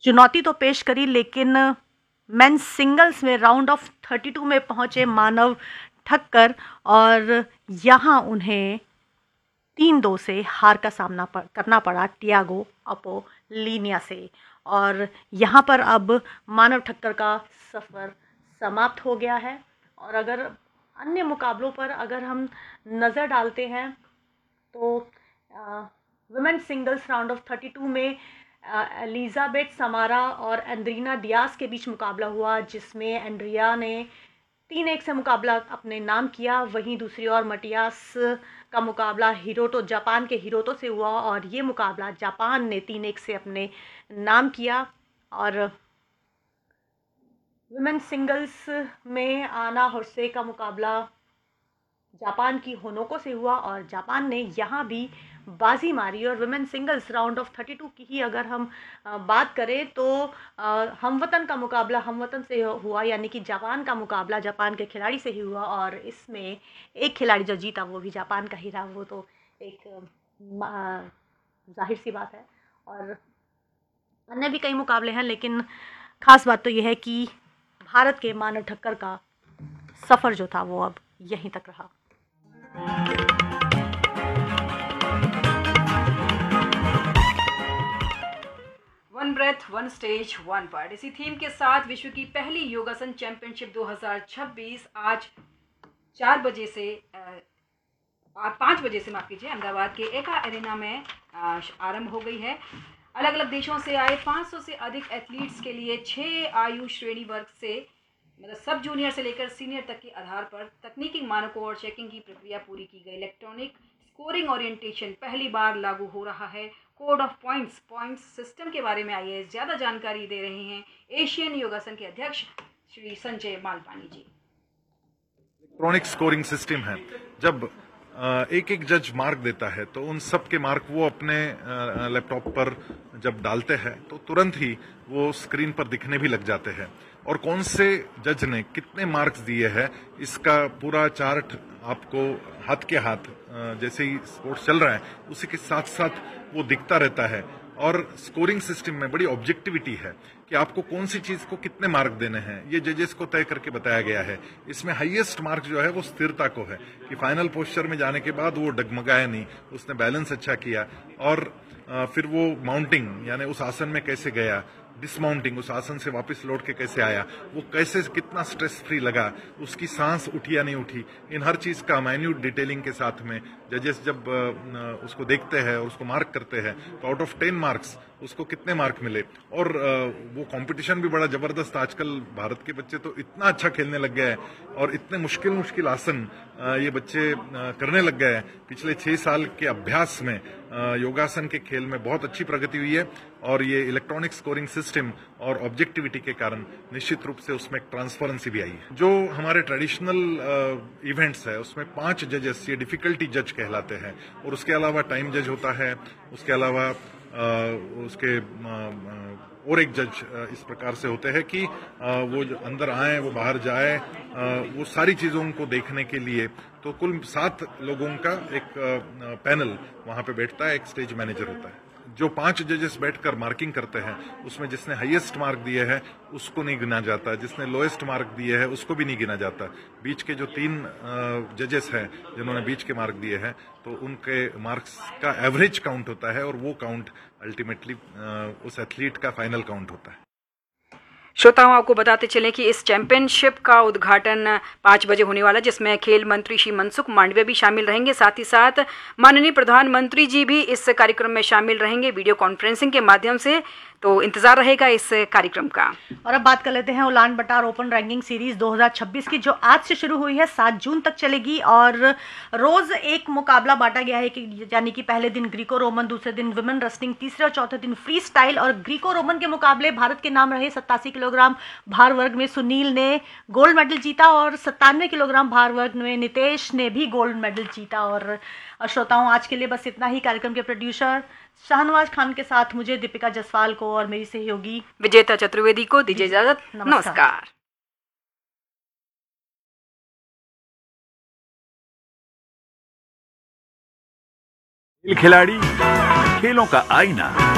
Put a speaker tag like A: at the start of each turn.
A: चुनौती तो पेश करी, लेकिन मेंस सिंगल्स में राउंड ऑफ 32 में पहुंचे मानव ठक्कर और यहाँ उन्हें 3-2 से हार का सामना करना पड़ा टियागो अपोलिनिया से। और यहाँ पर अब मानव ठक्कर का सफ़र समाप्त हो गया है। और अगर अन्य मुकाबलों पर अगर हम नज़र डालते हैं तो वुमेन्स सिंगल्स राउंड ऑफ 32 में एलिजाबेथ समारा और एंड्रीना डियास के बीच मुकाबला हुआ, जिसमें एंड्रिया ने 3-1 से मुकाबला अपने नाम किया। वहीं दूसरी ओर मटियास का मुकाबला हिरोटो, जापान के हिरोटो से हुआ और ये मुकाबला जापान ने 3-1 से अपने नाम किया। और वुमेन्स सिंगल्स में आना होर्से का मुकाबला जापान की होनोको से हुआ और जापान ने यहाँ भी बाजी मारी। और वुमेन सिंगल्स राउंड ऑफ 32 की ही अगर हम बात करें तो हमवतन का मुकाबला हमवतन से हुआ, यानी कि जापान का मुकाबला जापान के खिलाड़ी से ही हुआ। और इसमें एक खिलाड़ी जो जीता वो भी जापान का ही रहा, वो तो एक जाहिर सी बात है। और अन्य भी कई मुकाबले हैं, लेकिन ख़ास बात तो यह है कि भारत के मानव ठक्कर का सफ़र जो था वो अब यहीं तक रहा।
B: One breath one stage one part, इसी थीम के साथ विश्व की पहली योगासन चैंपियनशिप 2026 आज 5 बजे से माफ कीजिए अहमदाबाद के एका एरेना में आरंभ हो गई है। अलग अलग देशों से आए 500 से अधिक एथलीट्स के लिए 6 आयु श्रेणी वर्ग से मतलब सब जूनियर से लेकर सीनियर तक के आधार पर तकनीकी मानकों और चेकिंग की प्रक्रिया पूरी की गई। इलेक्ट्रॉनिक स्कोरिंग ओरिएंटेशन पहली बार लागू हो रहा है। कोड ऑफ पॉइंट्स सिस्टम के बारे में आइए ज़्यादा जानकारी दे रहे हैं एशियन योगासन के अध्यक्ष श्री संजय मालपानी जी।
C: इलेक्ट्रॉनिक स्कोरिंग सिस्टम है। जब एक एक जज मार्क देता है तो उन सब के मार्क वो अपने लैपटॉप पर जब डालते हैं तो तुरंत ही वो स्क्रीन पर दिखने भी लग जाते हैं और कौन से जज ने कितने मार्क्स दिए हैं इसका पूरा चार्ट आपको हाथ के हाथ जैसे ही स्पोर्ट्स चल रहा है उसी के साथ साथ वो दिखता रहता है। और स्कोरिंग सिस्टम में बड़ी ऑब्जेक्टिविटी है कि आपको कौन सी चीज को कितने मार्क देने हैं, ये जजेस को तय करके बताया गया है। इसमें हाईएस्ट मार्क जो है वो स्थिरता को है कि फाइनल पोस्चर में जाने के बाद वो डगमगाया नहीं, उसने बैलेंस अच्छा किया। और फिर वो माउंटिंग यानी उस आसन में कैसे गया, डिसमाउंटिंग उस आसन से वापस लौट के कैसे आया, वो कैसे कितना स्ट्रेस फ्री लगा, उसकी सांस उठी या नहीं उठी, इन हर चीज का माइन्यूट डिटेलिंग के साथ में जजेस जब उसको देखते हैं और उसको मार्क करते हैं तो आउट ऑफ 10 मार्क्स उसको कितने मार्क मिले। और वो कंपटीशन भी बड़ा जबरदस्त। आजकल भारत के बच्चे तो इतना अच्छा खेलने लग गए हैं और इतने मुश्किल आसन ये बच्चे करने लग गए हैं। पिछले 6 साल के अभ्यास में योगासन के खेल में बहुत अच्छी प्रगति हुई है और ये इलेक्ट्रॉनिक स्कोरिंग सिस्टम और ऑब्जेक्टिविटी के कारण निश्चित रूप से उसमें एक ट्रांसपेरेंसी भी आई है। जो हमारे ट्रेडिशनल इवेंट्स है उसमें 5 जजेस ये डिफिकल्टी जज कहलाते हैं और उसके अलावा टाइम जज होता है, उसके अलावा उसके और एक जज इस प्रकार से होते हैं कि वो जो अंदर आए वो बाहर जाए, वो सारी चीजों को देखने के लिए तो कुल 7 लोगों का एक पैनल वहां पे बैठता है, एक स्टेज मैनेजर होता है। जो 5 जजेस बैठकर मार्किंग करते हैं उसमें जिसने हाईएस्ट मार्क दिए हैं उसको नहीं गिना जाता, जिसने लोएस्ट मार्क दिए हैं उसको भी नहीं गिना जाता। बीच के जो 3 जजेस हैं जिन्होंने बीच के मार्क दिए हैं तो उनके मार्क्स का एवरेज काउंट होता है और वो काउंट अल्टीमेटली उस एथलीट का फाइनल काउंट होता है।
B: श्रोताओं, आपको बताते चलें कि इस चैंपियनशिप का उद्घाटन 5 बजे होने वाला है, जिसमें खेल मंत्री श्री मनसुख मांडविया भी शामिल रहेंगे। साथ ही साथ माननीय प्रधानमंत्री जी भी इस कार्यक्रम में शामिल रहेंगे वीडियो कॉन्फ्रेंसिंग के माध्यम से। तो इंतजार रहेगा इस कार्यक्रम का। और अब बात कर लेते हैं उलान बटार ओपन रैंकिंग सीरीज 2026 की, जो आज से शुरू हुई है, 7 जून तक चलेगी और रोज एक मुकाबला बांटा गया है कि यानी कि पहले दिन ग्रीको रोमन, दूसरे दिन विमेन रेसलिंग, तीसरे और चौथे दिन फ्री स्टाइल। और ग्रीको रोमन के मुकाबले भारत के नाम रहे 87 किलोग्राम भार वर्ग में सुनील ने गोल्ड मेडल जीता और 97 किलोग्राम भार वर्ग में नितेश ने भी गोल्ड मेडल जीता। और श्रोताओं, आज के लिए बस इतना ही। कार्यक्रम के प्रोड्यूसर शाहनवाज खान के साथ मुझे दीपिका जसवाल को और मेरी सहयोगी विजेता चतुर्वेदी को दीजिए इजाजत। नमस्कार।
D: खिलाड़ी खेलों का आईना।